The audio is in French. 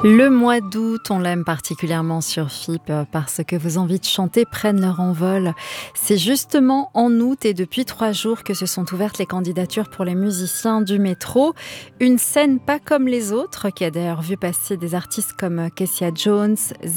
Le mois d'août, on l'aime particulièrement sur FIP parce que vos envies de chanter prennent leur envol. C'est justement en août et depuis 3 jours que se sont ouvertes les candidatures pour les musiciens du métro. Une scène pas comme les autres qui a d'ailleurs vu passer des artistes comme Kessia Jones,